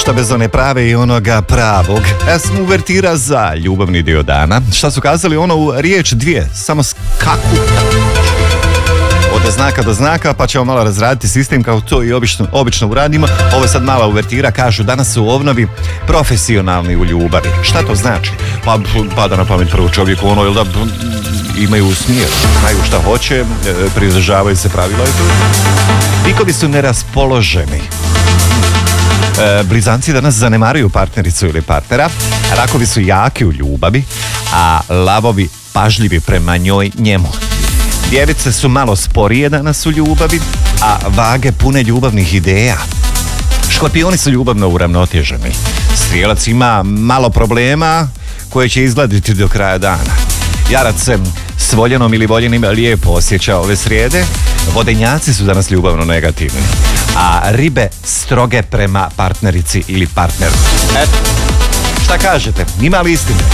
Ništa bez one prave i onoga pravog. Uvertira za ljubavni dio dana. Šta su kazali ono u riječ dvije? Samo skaku. Od znaka do znaka, pa ćemo malo razraditi sistem kao to i obično uradimo. Ovo je sad mala uvertira, kažu danas su u obnovi profesionalni u ljubavi. Šta to znači? Pa pada na pamet prvo čovjeku ono, jel da imaju smjer, znaju šta hoće, pridržavaju se pravila i to. Bikovi su neraspoloženi. Blizanci danas zanemaruju partnericu ili partnera. Rakovi su jaki u ljubavi, a lavovi pažljivi prema njoj, njemu. Djevice su malo sporije danas u ljubavi, a vage pune ljubavnih ideja. Škorpioni su ljubavno uravnoteženi. Strijelac ima malo problema koje će izgladiti do kraja dana. Jarac se s voljenom ili voljenim lijepo osjeća ove srijede. Vodenjaci su danas ljubavno negativni, a ribe stroge prema partnerici ili partneru. Eto, šta kažete? Ima li istine?